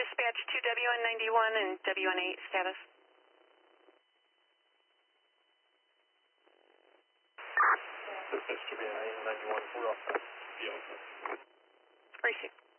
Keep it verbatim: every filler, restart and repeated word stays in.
Dispatch to W N ninety-one and W N eight status. Dispatch to W N ninety-one, we're all set. Receive.